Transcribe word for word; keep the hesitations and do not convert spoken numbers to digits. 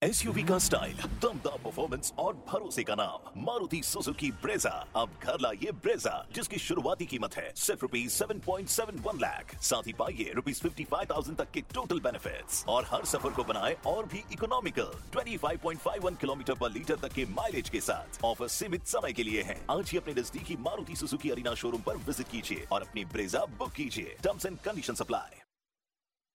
SUV का style, दमदार performance और भरोसे का नाम मारुति सुजुकी ब्रेजा। अब घर लाइए ब्रेजा, जिसकी शुरुआती कीमत है सिर्फ rupees seven point seven one lakh. साथ ही पाइए रुपीज फिफ्टी फाइव थाउजेंड तक के टोटल बेनिफिट्स और हर सफर को बनाए और भी economical. Twenty five point five one kilometre पर लीटर तक के माइलेज के साथ ऑफर सीमित समय के लिए है। आज ही अपने नजदीकी मारुति सुजुकी अरीना शोरूम पर विजिट कीजिए और अपनी ब्रेजा बुक कीजिए। Terms and condition apply.